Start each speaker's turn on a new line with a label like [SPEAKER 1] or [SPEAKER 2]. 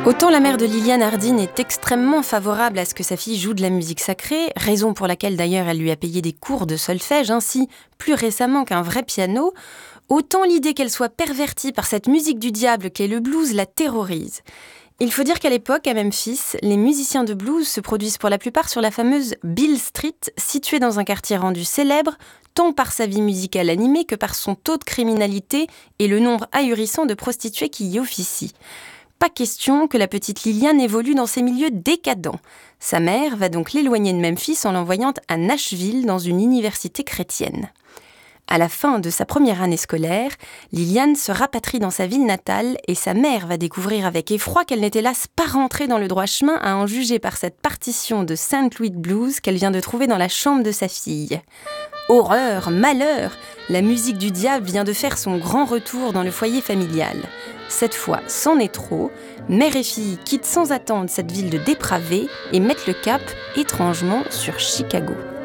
[SPEAKER 1] Autant la mère de Liliane Hardin est extrêmement favorable à ce que sa fille joue de la musique sacrée, raison pour laquelle d'ailleurs elle lui a payé des cours de solfège, ainsi plus récemment qu'un vrai piano, autant l'idée qu'elle soit pervertie par cette musique du diable qu'est le blues la terrorise. Il faut dire qu'à l'époque, à Memphis, les musiciens de blues se produisent pour la plupart sur la fameuse Beale Street, située dans un quartier rendu célèbre, tant par sa vie musicale animée que par son taux de criminalité et le nombre ahurissant de prostituées qui y officient. Pas question que la petite Liliane évolue dans ces milieux décadents. Sa mère va donc l'éloigner de Memphis en l'envoyant à Nashville dans une université chrétienne. À la fin de sa première année scolaire, Liliane se rapatrie dans sa ville natale et sa mère va découvrir avec effroi qu'elle n'était hélas pas rentrée dans le droit chemin à en juger par cette partition de St. Louis Blues qu'elle vient de trouver dans la chambre de sa fille. Horreur, malheur, la musique du diable vient de faire son grand retour dans le foyer familial. Cette fois, c'en est trop, mère et fille quittent sans attendre cette ville de dépravés et mettent le cap, étrangement, sur Chicago.